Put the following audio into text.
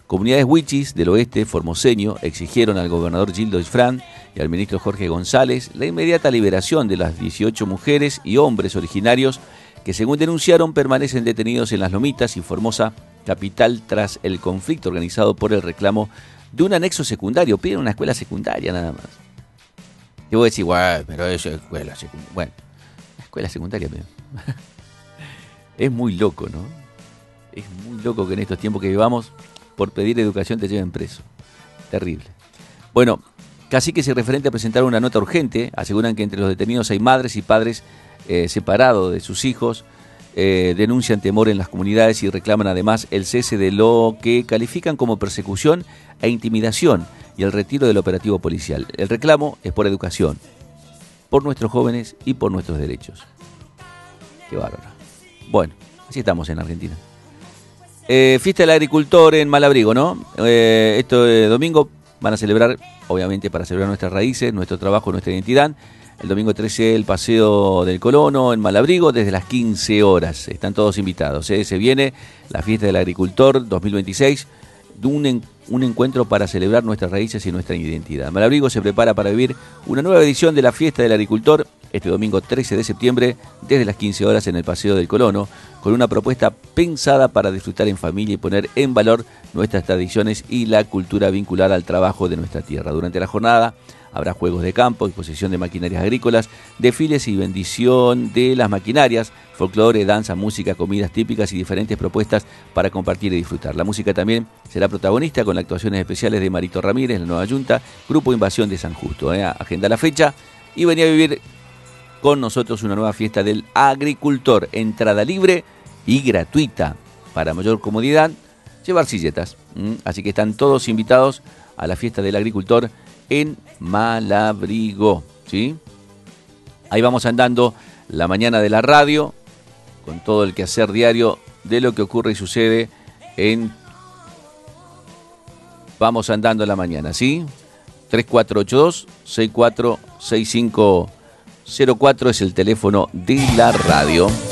Comunidades huichis del oeste formoseño exigieron al gobernador Gildo Isfrán y al ministro Jorge González la inmediata liberación de las 18 mujeres y hombres originarios que, según denunciaron, permanecen detenidos en Las Lomitas y Formosa capital tras el conflicto organizado por el reclamo de un anexo secundario. Piden una escuela secundaria nada más. Y vos decís, bueno, pero eso es escuela secundaria. Bueno, la escuela secundaria. Es muy loco, ¿no? Es muy loco que en estos tiempos que vivamos, por pedir educación te lleven preso. Terrible. Bueno, caciques y referentes presentaron una nota urgente. Aseguran que entre los detenidos hay madres y padres separados de sus hijos. Denuncian temor en las comunidades y reclaman además el cese de lo que califican como persecución e intimidación y el retiro del operativo policial. El reclamo es por educación, por nuestros jóvenes y por nuestros derechos. Qué bárbaro. Bueno, así estamos en Argentina. Fiesta del agricultor en Malabrigo, ¿no? Este domingo van a celebrar, obviamente para celebrar nuestras raíces, nuestro trabajo, nuestra identidad. El domingo 13 el paseo del Colono en Malabrigo desde las 15 horas. Están todos invitados. Se viene la fiesta del agricultor 2026, un encuentro para celebrar nuestras raíces y nuestra identidad. Malabrigo se prepara para vivir una nueva edición de la fiesta del agricultor este domingo 13 de septiembre desde las 15 horas en el paseo del Colono, con una propuesta pensada para disfrutar en familia y poner en valor nuestras tradiciones y la cultura vinculada al trabajo de nuestra tierra. Durante la jornada habrá juegos de campo, exposición de maquinarias agrícolas, desfiles y bendición de las maquinarias, folclore, danza, música, comidas típicas y diferentes propuestas para compartir y disfrutar. La música también será protagonista con actuaciones especiales de Marito Ramírez, la Nueva Yunta, Grupo Invasión de San Justo. Agenda la fecha y venía a vivir con nosotros una nueva fiesta del agricultor. Entrada libre y gratuita. Para mayor comodidad, llevar silletas. Así que están todos invitados a la fiesta del agricultor en Malabrigo, ¿sí? Ahí vamos andando la mañana de la radio, con todo el quehacer diario de lo que ocurre y sucede en Vamos Andando la Mañana, ¿sí? 3482-646504 es el teléfono de la radio.